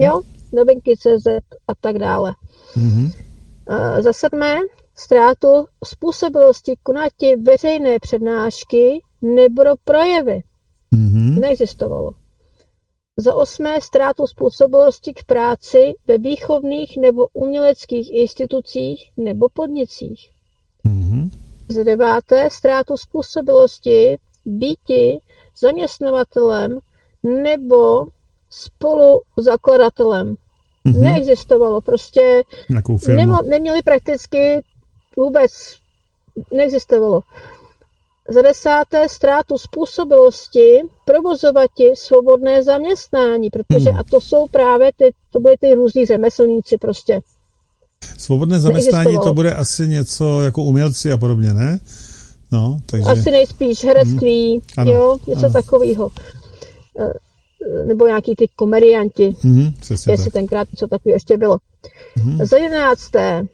Jo, novinky.cz a tak dále. Za 7. ztrátu způsobilosti konati veřejné přednášky nebo projevy. Neexistovalo. Za 8. ztrátu způsobilosti k práci ve výchovných nebo uměleckých institucích nebo podnicích. Za 9. ztrátu způsobilosti býti zaměstnavatelem nebo spoluzakladatelem. Neexistovalo. Prostě neměli prakticky vůbec, neexistovalo. Za 10. ztrátu způsobilosti provozovati svobodné zaměstnání, protože a to jsou právě to byly ty různý řemeslníci prostě. Svobodné zaměstnání to bude asi něco jako umělci a podobně, ne? No, takže... Asi nejspíš herectví, jo, něco takového. Nebo nějaký ty komedianti, jestli tenkrát něco takového ještě bylo. Za 11.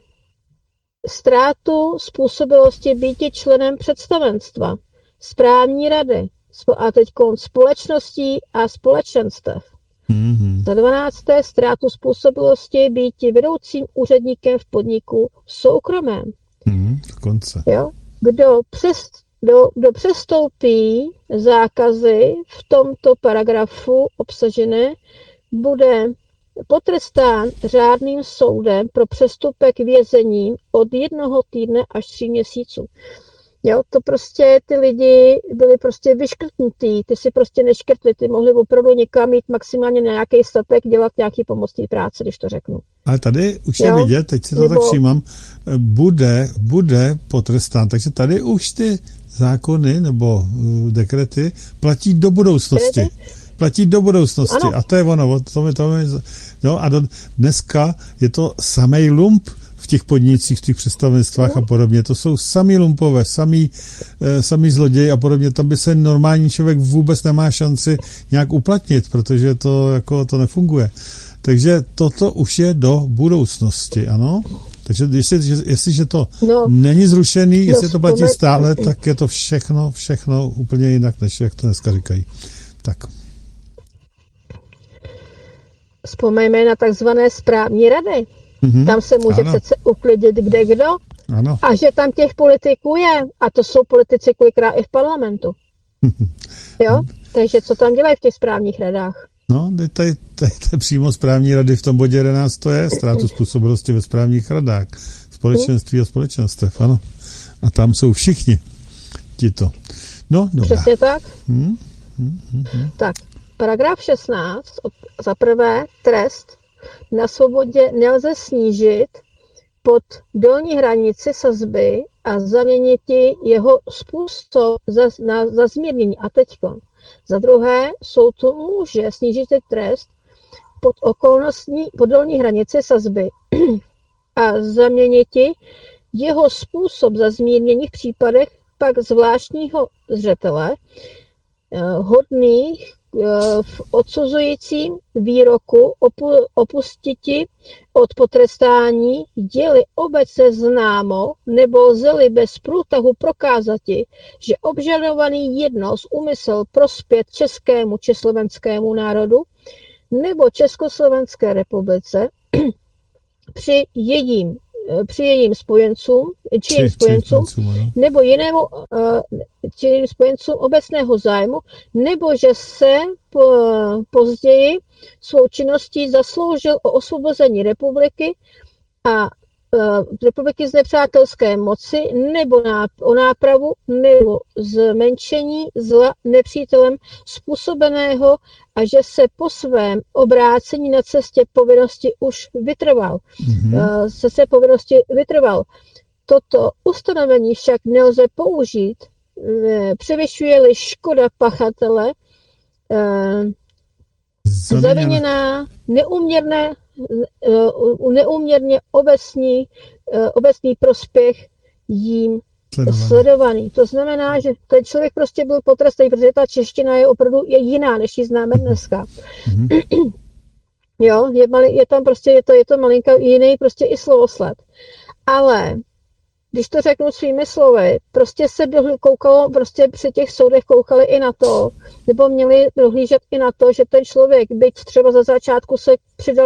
ztrátu způsobilosti býti členem představenstva, správní rady a teď společností a společenstev. Za 12. ztrátu způsobilosti býti vedoucím úředníkem v podniku soukromém. Dokonce. Jo? Kdo přestoupí zákazy v tomto paragrafu obsažené, bude potrestán řádným soudem pro přestupek vězením od 1 týdne až 3 měsíců. Jo, to prostě ty lidi byli prostě vyškrtnutí, ty si prostě neškrtli, ty mohli opravdu někam mít maximálně na nějaký statek, dělat nějaký pomocný práce, když to řeknu. Ale tady už je vidět, teď si to tak všímám, bude potrestán, takže tady už ty zákony nebo dekrety platí do budoucnosti. Platí do budoucnosti. Ano. A to je ono. No a dneska je to samej lump v těch podnicích, v těch představenstvách a podobně. To jsou samý lumpové, samý zloději a podobně. Tam by se normální člověk vůbec nemá šanci nějak uplatnit, protože to nefunguje. Takže toto už je do budoucnosti, ano? Takže jestliže to není zrušený, jestli to platí stále, tak je to všechno úplně jinak, než jak to dneska říkají. Tak. Vzpomeňme na takzvané správní rady. Tam se může přece uklidit kdo. Ano. A že tam těch politiků je. A to jsou politici kolikrát i v parlamentu. Jo? Takže co tam dělají v těch správních radách? No, tady přímo správní rady v tom bodě 11 to je ztrátu způsobilosti ve správních radách. Společenství a společenstev, ano. A tam jsou všichni tito. No, dobrá. Přesně tak. Tak, paragraf 16. Za prvé, trest na svobodě nelze snížit pod dolní hranici sazby a zaměnit jeho způsob za zmírnění. A teďko. Za druhé, soud může snížit trest pod dolní hranici sazby a zaměnit jeho způsob za zmírnění v případech pak zvláštního zřetele hodných v odsuzujícím výroku opustiti od potrestání, je-li obecně známo, nebo lze-li bez průtahu prokázati, že obžalovaný jedno z úmysl prospět českému či slovenskému národu nebo Československé republice při jejím spojencům, nebo jiným spojencům obecného zájmu, nebo že se později svou činností zasloužil o osvobození republiky a republiky z nepřátelské moci, nebo o nápravu, nebo zmenšení zla nepřítelem způsobeného a že se po svém obrácení na cestě povinnosti už vytrval. Toto ustanovení však nelze použít, převyšuje-li škoda pachatele zaviněná neúměrně obecný prospěch jim sledovaný. To znamená, že ten člověk prostě byl potrestaný, protože ta čeština je opravdu jiná, než ji známe dneska. Jo, je tam prostě, je to malinka jiný prostě i slovosled. Ale když to řeknu svými slovy, prostě se koukalo, prostě při těch soudech koukali i na to, nebo měli dohlížet i na to, že ten člověk, byť třeba za začátku se přidal